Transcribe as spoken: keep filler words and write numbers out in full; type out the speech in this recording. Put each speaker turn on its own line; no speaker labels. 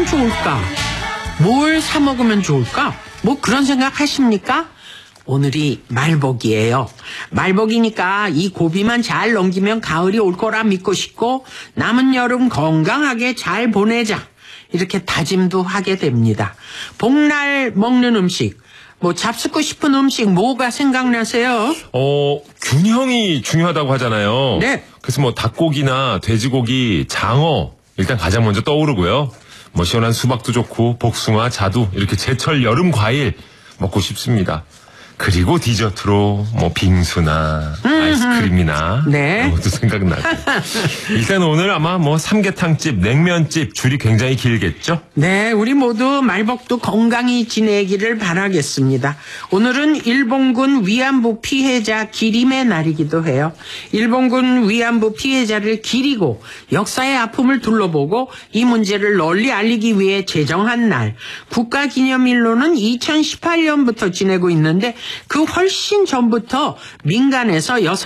먹으면 좋을까? 뭘 사 먹으면 좋을까? 뭐 그런 생각 하십니까? 오늘이 말복이에요. 말복이니까 이 고비만 잘 넘기면 가을이 올 거라 믿고 싶고 남은 여름 건강하게 잘 보내자. 이렇게 다짐도 하게 됩니다. 복날 먹는 음식, 뭐 잡수고 싶은 음식 뭐가 생각나세요?
어, 균형이 중요하다고 하잖아요.
네.
그래서 뭐 닭고기나 돼지고기, 장어 일단 가장 먼저 떠오르고요. 뭐 시원한 수박도 좋고 복숭아, 자두 이렇게 제철 여름 과일 먹고 싶습니다. 그리고 디저트로 뭐 빙수나 음흠. 아이스크림이나
네.
그런 것도 생각나고. 일단 오늘 아마 뭐 삼계탕집, 냉면집 줄이 굉장히 길겠죠?
네, 우리 모두 말복도 건강히 지내기를 바라겠습니다. 오늘은 일본군 위안부 피해자 기림의 날이기도 해요. 일본군 위안부 피해자를 기리고 역사의 아픔을 둘러보고 이 문제를 널리 알리기 위해 제정한 날. 국가기념일로는 이천십팔 년부터 지내고 있는데 그 훨씬 전부터 민간에서 여성